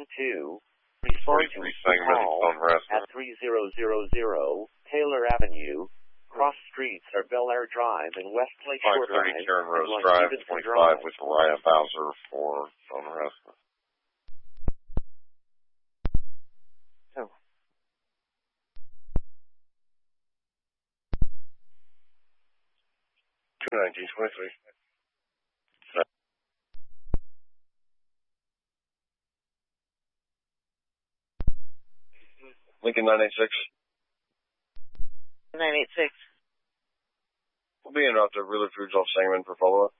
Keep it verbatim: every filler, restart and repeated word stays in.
two. Respond to call at three zero zero zero Taylor Avenue. Cross streets are Bel Air Drive and West Lakeshore Drive. five thirty Karen Rose Drive, twenty-five with Mariah Bowser for phone harassment. Oh. two nineteen twenty-three. Lincoln nine eight six. nine eight six. We'll be in out to Real Foods off Sangamon for follow-up.